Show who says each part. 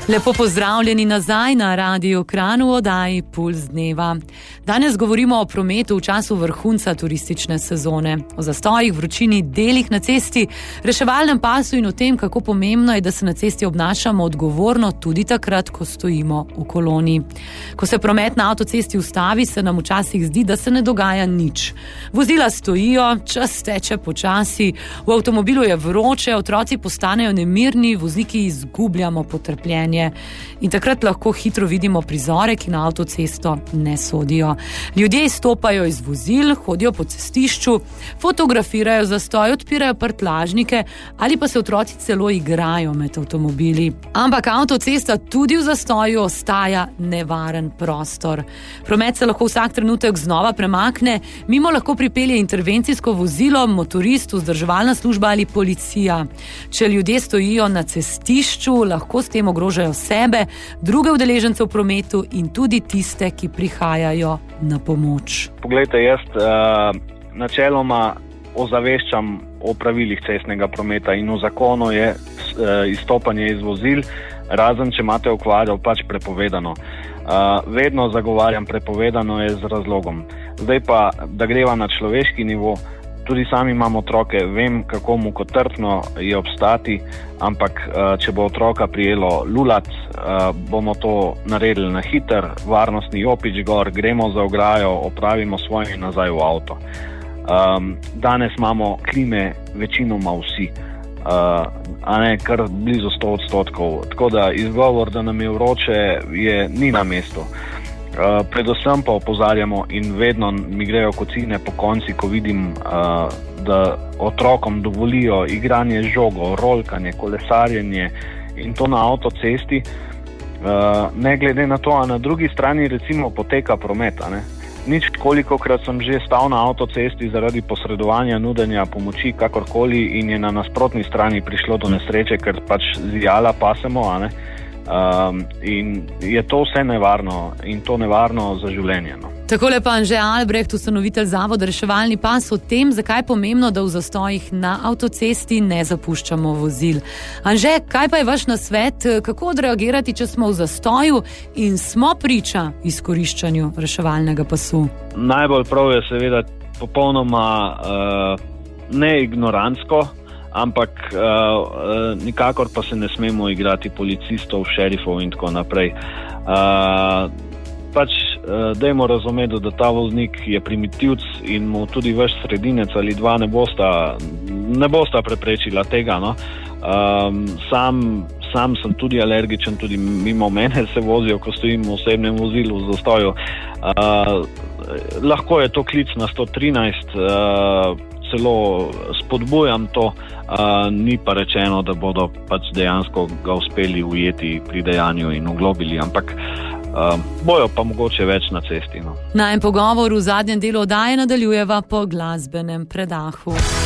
Speaker 1: Lepo pozdravljeni nazaj na Radiu Kranj v oddaji Puls dneva. Danes govorimo o prometu v času vrhunca turistične sezone, o zastojih, vročini, delih na cesti, reševalnem pasu in o tem, kako pomembno je, da se na cesti obnašamo odgovorno tudi takrat, ko stojimo v koloni. Ko se promet na avtocesti ustavi, se nam včasih zdi, da se ne dogaja nič. Vozila stojijo, čas teče počasi, v avtomobilu je vroče, otroci postanejo nemirni, vozniki izgubljamo potrpljenje. In takrat lahko hitro vidimo prizore, ki na avtocesto ne sodijo. Ljudje izstopajo iz vozil, hodijo po cestišču, fotografirajo zastoj, odpirajo prtljažnike ali pa se otroci celo igrajo med avtomobili. Ampak avtocesta tudi v zastoju ostaja nevaren prostor. Promet se lahko vsak trenutek znova premakne, mimo lahko pripelje intervencijsko vozilo, motorist, vzdrževalna služba ali policija. Če ljudje stojijo na cestišču, lahko s tem ogrožajo sebe, druge udeležence v prometu in tudi tiste, ki prihajajo na pomoč.
Speaker 2: Poglejte, jaz načeloma ozaveščam o pravilih cestnega prometa in v zakonu je izstopanje iz vozil, razen če imate okvaro, pač prepovedano. Vedno zagovarjam prepovedano je z razlogom. Zdaj pa, da greva na človeški nivo, tudi sami imam otroke, vem, kako mu kotrtno je obstati, ampak če bo otroka prijelo lulat, bomo to naredili na hiter, varnostni jopič gor, gremo za ograjo, opravimo svoje in nazaj v avto. Danes imamo klime večinoma vsi, a ne kar blizu 100%. Tako da izgovor, da nam je vroče, ni na mestu. Predvsem pa opozarjamo in vedno mi grejo kocine po konci, ko vidim, da otrokom dovolijo igranje z žogo, rolkanje, kolesarjenje in to na avtocesti, ne glede na to, a na drugi strani recimo poteka promet. Nič kolikokrat sem že stal na avtocesti zaradi posredovanja, nudenja pomoči, kakorkoli, in je na nasprotni strani prišlo do nesreče, ker pač zijala pasemo, in je to vse nevarno in to nevarno za življenje.
Speaker 1: Takole pa Anže Albreht, ustanovitelj zavoda Reševalni pas, o tem, zakaj je pomembno, da v zastojih na avtocesti ne zapuščamo vozil. Anže, kaj pa je vaš nasvet, kako odreagirati, če smo v zastoju in smo priča izkoriščanju reševalnega pasu?
Speaker 2: Najbolj prav je seveda popolnoma neignorantsko, ampak nikakor pa se ne smemo igrati policistov, šerifov in tako naprej. Dajmo razumeti, da ta voznik je primitivc in mu tudi vaš sredinec ali dva ne bosta preprečila tega. Sam sem tudi alergičen, tudi mimo mene se vozijo, ko stojim v osebnem vozilu v zastoju. Lahko je to klic na 113, celo spodbujam to, ni pa rečeno, da bodo pač dejansko ga uspeli ujeti pri dejanju in oglobili, ampak bojo pa mogoče več na cesti.
Speaker 1: Najin pogovor v zadnjem delu oddaje nadaljujeva po glasbenem predahu.